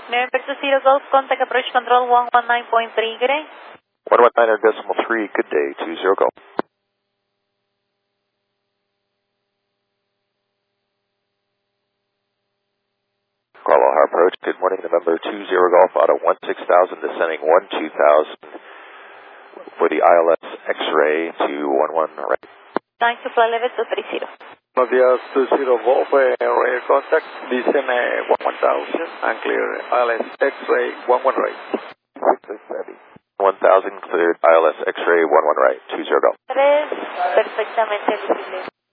November 20 Golf, contact approach control 119.3, good day. 119.3, good day, 20 Golf. Carl O'Hare approach, good morning, November 20 Golf, auto 16,000, descending 12,000 for the ILS X-ray to 11, right. Thanks to fly level 230. Buenos días, 20 Golf, radar contact, descend 11,000 and clear ILS X-ray 11 right. 1,000 cleared, ILS X-ray 11 right, 20 Golf. Tres, perfectamente visible.